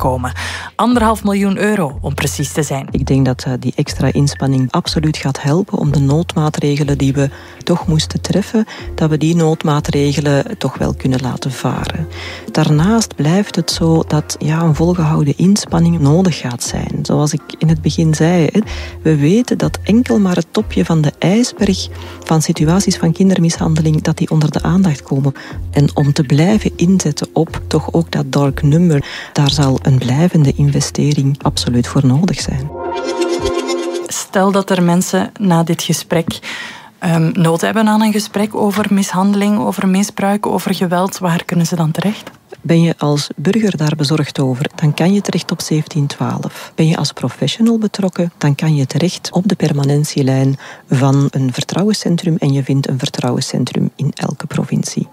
komen. €1,5 miljoen om precies te zijn. Ik denk dat die extra inspanning absoluut gaat helpen om de noodmaatregelen die we toch moesten treffen, dat we die noodmaatregelen toch wel kunnen laten varen. Daarnaast blijft het zo dat een volgehouden inspanning nodig gaat zijn. Zoals ik in het begin zei, we weten dat enkel maar het topje van de ijsberg van situaties van kindermishandeling, dat die onder de aandacht komen. En om te blijven inzetten op toch ook dat dark number, daar zal een blijvende investering absoluut voor nodig zijn. Stel dat er mensen na dit gesprek nood hebben aan een gesprek over mishandeling, over misbruik, over geweld. Waar kunnen ze dan terecht? Ben je als burger daar bezorgd over, dan kan je terecht op 1712. Ben je als professional betrokken, dan kan je terecht op de permanentielijn van een vertrouwenscentrum en je vindt een vertrouwenscentrum in elke provincie.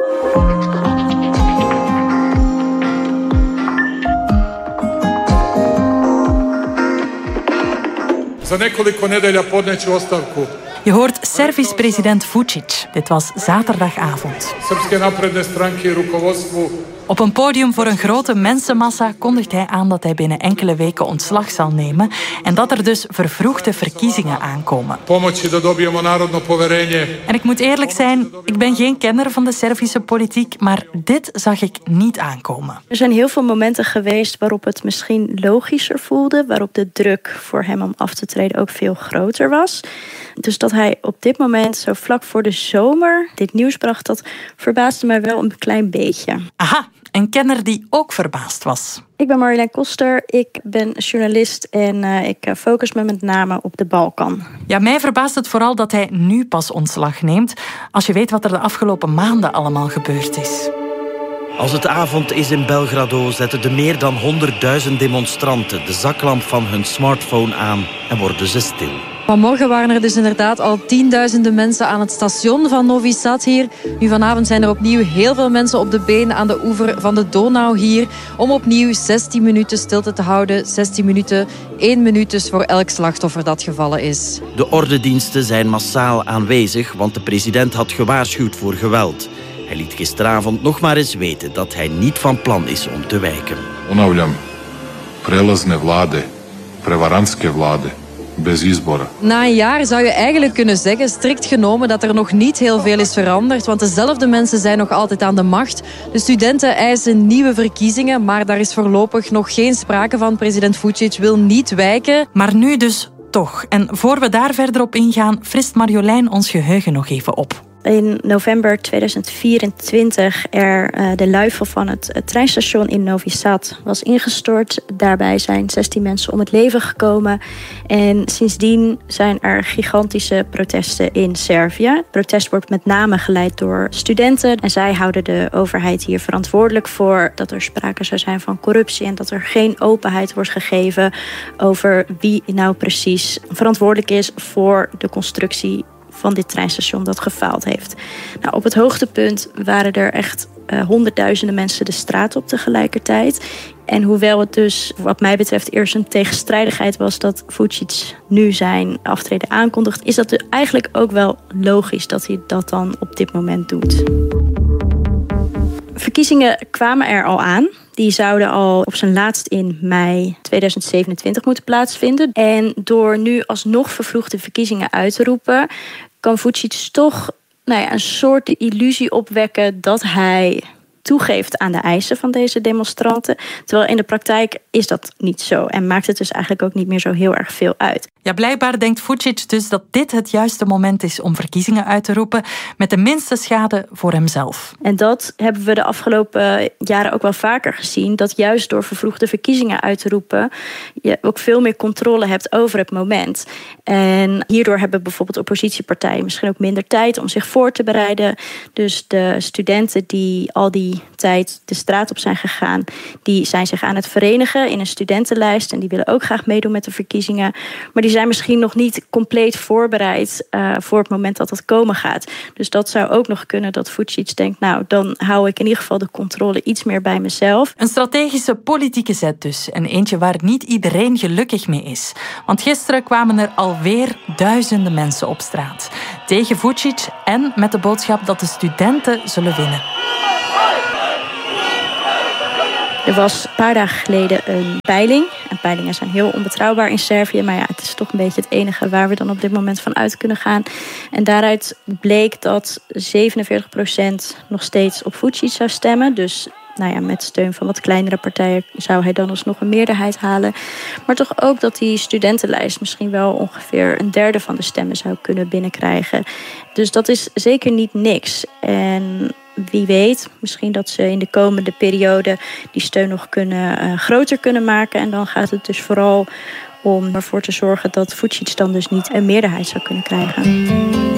Za nekoliko nedelja podneću ostavku. Je hoort Servisch president Vučić. Dit was zaterdagavond. Srpske napredne stranke i rukovodstvu. Op een podium voor een grote mensenmassa kondigt hij aan dat hij binnen enkele weken ontslag zal nemen en dat er dus vervroegde verkiezingen aankomen. En ik moet eerlijk zijn, ik ben geen kenner van de Servische politiek, maar dit zag ik niet aankomen. Er zijn heel veel momenten geweest waarop het misschien logischer voelde, waarop de druk voor hem om af te treden ook veel groter was. Dus dat hij op dit moment, zo vlak voor de zomer, dit nieuws bracht, dat verbaasde mij wel een klein beetje. Aha, een kenner die ook verbaasd was. Ik ben Marjolein Koster, ik ben journalist en ik focus me met name op de Balkan. Ja, mij verbaast het vooral dat hij nu pas ontslag neemt, als je weet wat er de afgelopen maanden allemaal gebeurd is. Als het avond is in Belgrado zetten de meer dan 100.000 demonstranten de zaklamp van hun smartphone aan en worden ze stil. Vanmorgen waren er dus inderdaad al tienduizenden mensen aan het station van Novi Sad hier. Nu vanavond zijn er opnieuw heel veel mensen op de been aan de oever van de Donau hier. Om opnieuw 16 minuten stilte te houden. 16 minuten, 1 minuut dus voor elk slachtoffer dat gevallen is. De ordediensten zijn massaal aanwezig, want de president had gewaarschuwd voor geweld. Hij liet gisteravond nog maar eens weten dat hij niet van plan is om te wijken. Ponavljam, prelazne vlade, prevarantske vlade. Na een jaar zou je eigenlijk kunnen zeggen, strikt genomen, dat er nog niet heel veel is veranderd. Want dezelfde mensen zijn nog altijd aan de macht. De studenten eisen nieuwe verkiezingen, maar daar is voorlopig nog geen sprake van. President Vučić wil niet wijken. Maar nu dus toch. En voor we daar verder op ingaan, frist Marjolein ons geheugen nog even op. In november 2024 de luifel van het treinstation in Novi Sad was ingestort. Daarbij zijn 16 mensen om het leven gekomen. En sindsdien zijn er gigantische protesten in Servië. Het protest wordt met name geleid door studenten. En zij houden de overheid hier verantwoordelijk voor dat er sprake zou zijn van corruptie en dat er geen openheid wordt gegeven over wie nou precies verantwoordelijk is voor de constructie van dit treinstation dat gefaald heeft. Nou, op het hoogtepunt waren er echt honderdduizenden mensen de straat op tegelijkertijd. En hoewel het dus wat mij betreft eerst een tegenstrijdigheid was dat Vučić nu zijn aftreden aankondigt, is dat eigenlijk ook wel logisch dat hij dat dan op dit moment doet. Verkiezingen kwamen er al aan. Die zouden al op zijn laatst in mei 2027 moeten plaatsvinden. En door nu alsnog vervroegde verkiezingen uit te roepen, kan Vučić toch een soort illusie opwekken dat hij toegeeft aan de eisen van deze demonstranten. Terwijl in de praktijk is dat niet zo. En maakt het dus eigenlijk ook niet meer zo heel erg veel uit. Ja, blijkbaar denkt Vučić dus dat dit het juiste moment is om verkiezingen uit te roepen met de minste schade voor hemzelf. En dat hebben we de afgelopen jaren ook wel vaker gezien. Dat juist door vervroegde verkiezingen uit te roepen je ook veel meer controle hebt over het moment. En hierdoor hebben bijvoorbeeld oppositiepartijen misschien ook minder tijd om zich voor te bereiden. Dus de studenten die al die tijd de straat op zijn gegaan, die zijn zich aan het verenigen in een studentenlijst en die willen ook graag meedoen met de verkiezingen. Maar die zijn misschien nog niet compleet voorbereid voor het moment dat het komen gaat. Dus dat zou ook nog kunnen dat Vučić denkt, dan hou ik in ieder geval de controle iets meer bij mezelf. Een strategische politieke zet dus. En eentje waar niet iedereen gelukkig mee is. Want gisteren kwamen er alweer duizenden mensen op straat. Tegen Vučić en met de boodschap dat de studenten zullen winnen. Er was een paar dagen geleden een peiling. En peilingen zijn heel onbetrouwbaar in Servië. Maar ja, het is toch een beetje het enige waar we dan op dit moment van uit kunnen gaan. En daaruit bleek dat 47% nog steeds op Vučić zou stemmen. Dus met steun van wat kleinere partijen zou hij dan alsnog een meerderheid halen. Maar toch ook dat die studentenlijst misschien wel ongeveer een derde van de stemmen zou kunnen binnenkrijgen. Dus dat is zeker niet niks. En wie weet, misschien dat ze in de komende periode die steun nog groter kunnen maken. En dan gaat het dus vooral om ervoor te zorgen dat Vučić dan dus niet een meerderheid zou kunnen krijgen.